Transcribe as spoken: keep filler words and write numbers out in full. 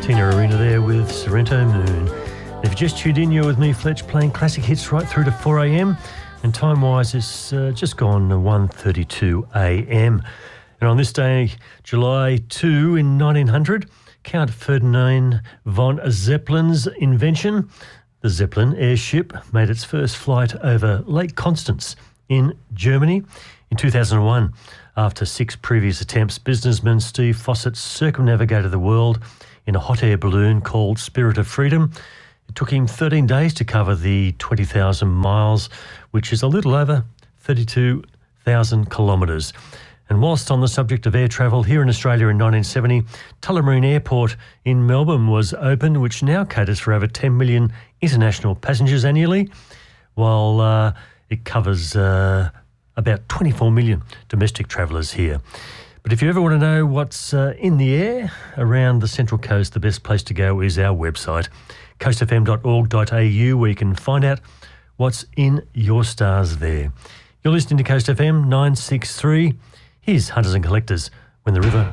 Tina Arena there with Sorrento Moon. If you just tuned in, you're with me, Fletch, playing classic hits right through to four a.m. And time-wise, it's uh, just gone one thirty-two a.m. And on this day, July second in nineteen hundred, Count Ferdinand von Zeppelin's invention, the Zeppelin airship, made its first flight over Lake Constance in Germany. In two thousand one, after six previous attempts, businessman Steve Fossett circumnavigated the world in a hot air balloon called Spirit of Freedom. It took him thirteen days to cover the twenty thousand miles, which is a little over thirty-two thousand kilometres. And whilst on the subject of air travel, here in Australia in nineteen seventy, Tullamarine Airport in Melbourne was opened, which now caters for over ten million international passengers annually, while uh, it covers uh, about twenty-four million domestic travellers here. But if you ever want to know what's uh, in the air around the Central Coast, the best place to go is our website, coast f m dot org dot a u, where you can find out what's in your stars there. You're listening to Coast F M nine six three. Here's Hunters and Collectors, When the River